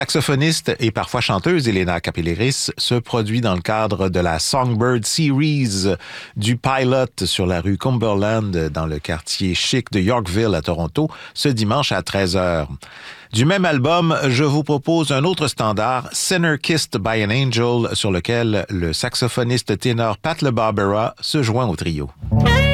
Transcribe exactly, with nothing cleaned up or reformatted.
Saxophoniste et parfois chanteuse, Elena Kapileris se produit dans le cadre de la Songbird Series du Pilot sur la rue Cumberland dans le quartier chic de Yorkville à Toronto ce dimanche à treize heures. Du même album, je vous propose un autre standard, Sinner Kissed by an Angel, sur lequel le saxophoniste ténor Pat LeBarbera se joint au trio.